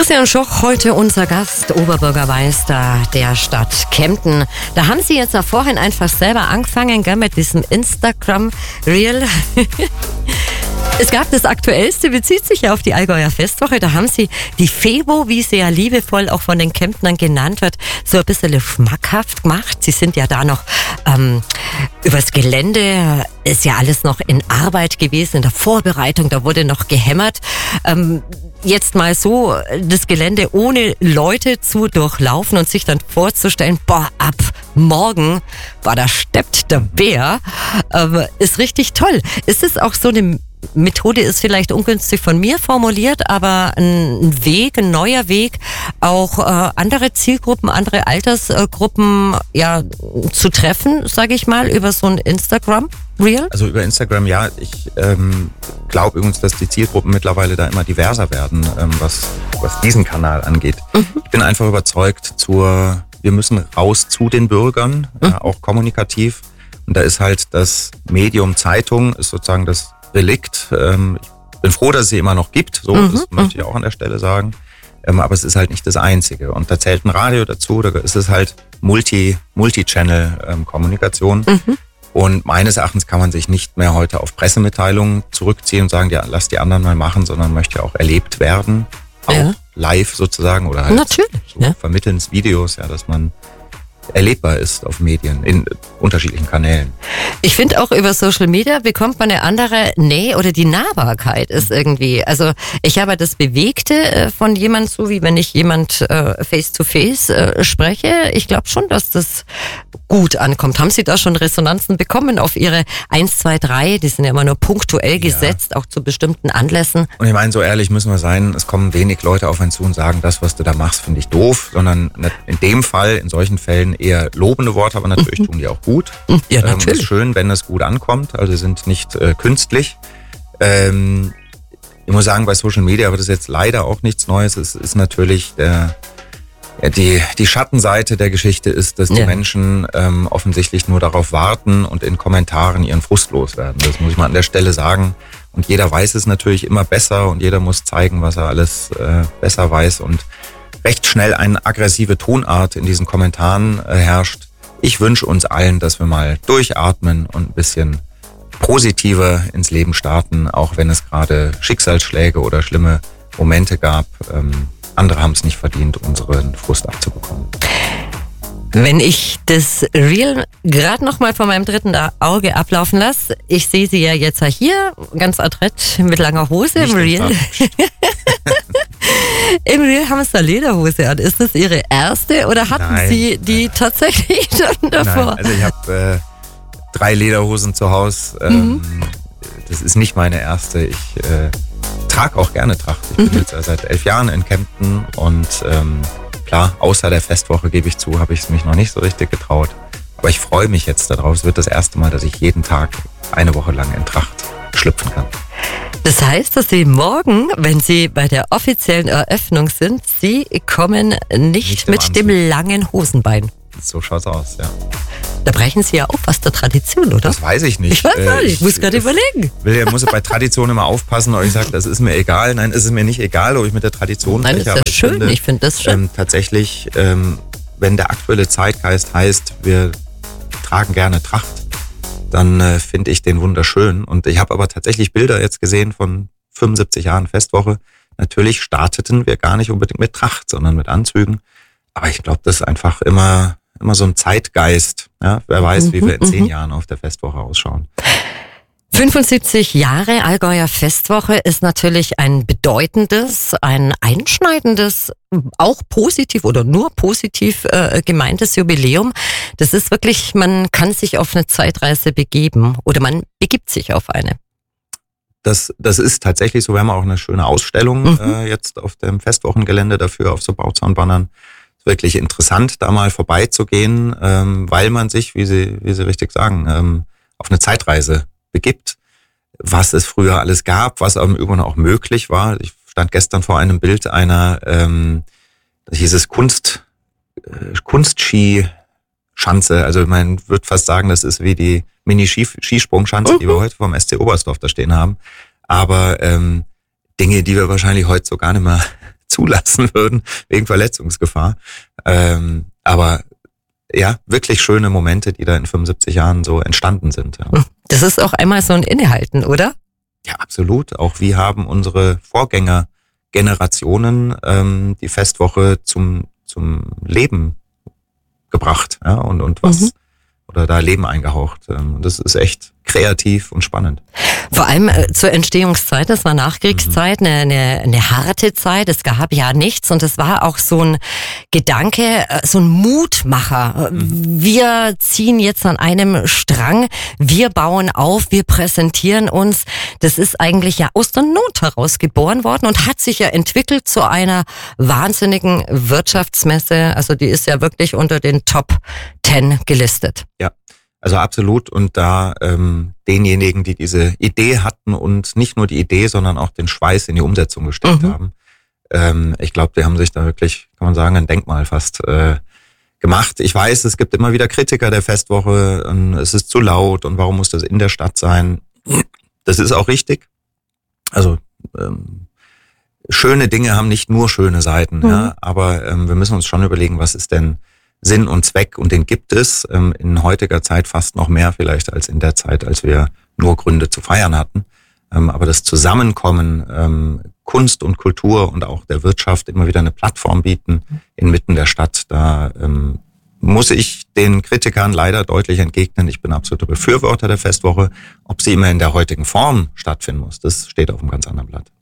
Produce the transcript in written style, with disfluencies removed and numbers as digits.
Christian Schoch, heute unser Gast, Oberbürgermeister der Stadt Kempten. Da haben Sie jetzt vorhin einfach selber angefangen, gell, mit diesem Instagram-Reel. Es gab das Aktuellste, bezieht sich ja auf die Allgäuer Festwoche. Da haben Sie die Febo, wie sie ja liebevoll auch von den Kemptnern genannt wird, so ein bisschen schmackhaft gemacht. Sie sind ja da noch übers Gelände, ist ja alles noch in Arbeit gewesen, in der Vorbereitung, da wurde noch gehämmert. Jetzt mal so das Gelände ohne Leute zu durchlaufen und sich dann vorzustellen, ab morgen, da steppt der Bär, ist richtig toll. Ist es auch so eine Methode, ist vielleicht ungünstig von mir formuliert, aber ein Weg, ein neuer Weg, auch andere Zielgruppen, andere Altersgruppen ja zu treffen, sage ich mal, über so ein Instagram-Reel? Also über Instagram, ja. Ich glaube übrigens, dass die Zielgruppen mittlerweile da immer diverser werden, was diesen Kanal angeht. Ich bin einfach überzeugt, wir müssen raus zu den Bürgern, auch kommunikativ. Und da ist halt das Medium Zeitung, ist sozusagen das Relikt. Ich bin froh, dass es sie immer noch gibt, das möchte ich auch an der Stelle sagen. Aber es ist halt nicht das Einzige. Und da zählt ein Radio dazu, da ist es halt Multi-Channel-Kommunikation. Und meines Erachtens kann man sich nicht mehr heute auf Pressemitteilungen zurückziehen und sagen, ja, lass die anderen mal machen, sondern möchte ja auch erlebt werden. Auch live sozusagen oder halt vermitteln Videos, ja, dass man erlebbar ist auf Medien in unterschiedlichen Kanälen. Ich finde auch über Social Media bekommt man eine andere Nähe oder die Nahbarkeit ist irgendwie, also ich habe das Bewegte von jemand, so wie wenn ich jemand face to face spreche. Ich glaube schon, dass das gut ankommt. Haben Sie da schon Resonanzen bekommen auf Ihre 1, 2, 3? Die sind ja immer nur punktuell gesetzt, auch zu bestimmten Anlässen. Und ich meine, so ehrlich müssen wir sein, es kommen wenig Leute auf einen zu und sagen, das, was du da machst, finde ich doof, sondern in dem Fall, in solchen Fällen eher lobende Worte, aber natürlich tun die auch gut. Ja, natürlich. Ist schön, wenn das gut ankommt, also sind nicht künstlich. Ich muss sagen, bei Social Media wird es jetzt leider auch nichts Neues. Es ist natürlich die Schattenseite der Geschichte ist, dass die Menschen offensichtlich nur darauf warten und in Kommentaren ihren Frust loswerden. Das muss ich mal an der Stelle sagen. Und jeder weiß es natürlich immer besser und jeder muss zeigen, was er alles besser weiß und recht schnell eine aggressive Tonart in diesen Kommentaren herrscht. Ich wünsche uns allen, dass wir mal durchatmen und ein bisschen positiver ins Leben starten, auch wenn es gerade Schicksalsschläge oder schlimme Momente gab. Andere haben es nicht verdient, unseren Frust abzubekommen. Wenn ich das Reel gerade noch mal von meinem dritten Auge ablaufen lasse, ich sehe Sie ja jetzt hier, ganz adrett mit langer Hose im Reel. Im Reel haben Sie eine Lederhose an. Ist das Ihre erste oder hatten Sie die tatsächlich schon davor? Nein, also ich habe 3 Lederhosen zu Hause. Das ist nicht meine erste. Ich trage auch gerne Tracht. Ich bin jetzt seit 11 Jahren in Kempten und klar, außer der Festwoche, gebe ich zu, habe ich es mich noch nicht so richtig getraut. Aber ich freue mich jetzt darauf. Es wird das erste Mal, dass ich jeden Tag eine Woche lang in Tracht schlüpfen kann. Das heißt, dass Sie morgen, wenn Sie bei der offiziellen Eröffnung sind, Sie kommen nicht mit dem langen Hosenbein. So schaut's aus, ja. Da brechen Sie ja auf, was der Tradition, oder? Das weiß ich nicht. Ich weiß gar nicht, ich muss gerade überlegen. Muss bei Tradition immer aufpassen, ob ich sage, das ist mir egal. Nein, es ist mir nicht egal, ob ich mit der Tradition breche. Nein, das ist ja schön, ich finde das schön. Tatsächlich, wenn der aktuelle Zeitgeist heißt, wir tragen gerne Tracht, dann finde ich den wunderschön. Und ich habe aber tatsächlich Bilder jetzt gesehen von 75 Jahren Festwoche. Natürlich starteten wir gar nicht unbedingt mit Tracht, sondern mit Anzügen. Aber ich glaube, das ist einfach immer so ein Zeitgeist. Ja? Wer weiß, wie wir in 10 Jahren auf der Festwoche ausschauen. 75 Jahre Allgäuer Festwoche ist natürlich ein bedeutendes, ein einschneidendes, auch positiv oder nur positiv gemeintes Jubiläum. Das ist wirklich, man kann sich auf eine Zeitreise begeben oder man begibt sich auf eine. Das ist tatsächlich so. Wir haben auch eine schöne Ausstellung jetzt auf dem Festwochengelände dafür, auf so Bauzaunbannern. Wirklich interessant, da mal vorbeizugehen, weil man sich, wie Sie richtig sagen, auf eine Zeitreise begibt, was es früher alles gab, was im Übrigen auch möglich war. Ich stand gestern vor einem Bild einer, das hieß es Kunstskischanze. Also man würde fast sagen, das ist wie die Mini-Skisprungschanze, die wir heute vom SC Oberstdorf da stehen haben. Aber Dinge, die wir wahrscheinlich heute so gar nicht mehr zulassen würden, wegen Verletzungsgefahr. Aber ja, wirklich schöne Momente, die da in 75 Jahren so entstanden sind. Ja. Das ist auch einmal so ein Innehalten, oder? Ja, absolut. Auch wie haben unsere Vorgängergenerationen die Festwoche zum Leben gebracht, ja, und was oder da Leben eingehaucht. Das ist echt kreativ und spannend. Vor allem zur Entstehungszeit, das war Nachkriegszeit, eine harte Zeit, es gab ja nichts und es war auch so ein Gedanke, so ein Mutmacher. Wir ziehen jetzt an einem Strang, wir bauen auf, wir präsentieren uns. Das ist eigentlich ja aus der Not heraus geboren worden und hat sich ja entwickelt zu einer wahnsinnigen Wirtschaftsmesse. Also die ist ja wirklich unter den Top 10 gelistet. Ja. Also absolut, und da denjenigen, die diese Idee hatten und nicht nur die Idee, sondern auch den Schweiß in die Umsetzung gesteckt haben. Ich glaube, die haben sich da wirklich, kann man sagen, ein Denkmal fast gemacht. Ich weiß, es gibt immer wieder Kritiker der Festwoche, es ist zu laut und warum muss das in der Stadt sein? Das ist auch richtig. Also schöne Dinge haben nicht nur schöne Seiten, ja, aber wir müssen uns schon überlegen, was ist denn Sinn und Zweck, und den gibt es in heutiger Zeit fast noch mehr vielleicht als in der Zeit, als wir nur Gründe zu feiern hatten. Aber das Zusammenkommen, Kunst und Kultur und auch der Wirtschaft immer wieder eine Plattform bieten inmitten der Stadt, da muss ich den Kritikern leider deutlich entgegnen. Ich bin absoluter Befürworter der Festwoche. Ob sie immer in der heutigen Form stattfinden muss, das steht auf einem ganz anderen Blatt.